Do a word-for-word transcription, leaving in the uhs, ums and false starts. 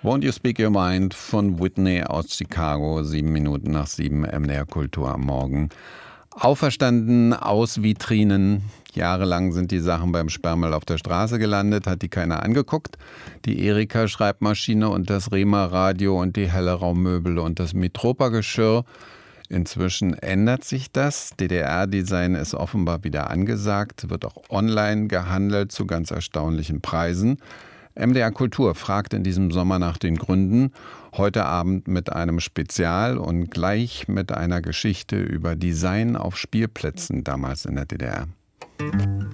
Won't You Speak Your Mind von Whitney aus Chicago, sieben Minuten nach sieben, M D R Kultur am Morgen. Auferstanden aus Vitrinen. Jahrelang sind die Sachen beim Sperrmüll auf der Straße gelandet, hat die keiner angeguckt. Die Erika-Schreibmaschine und das Rema-Radio und die Helle-Raummöbel und das Mitropa-Geschirr. Inzwischen ändert sich das. D D R-Design ist offenbar wieder angesagt, wird auch online gehandelt zu ganz erstaunlichen Preisen. M D R Kultur fragt in diesem Sommer nach den Gründen. Heute Abend mit einem Spezial und gleich mit einer Geschichte über Design auf Spielplätzen damals in der D D R.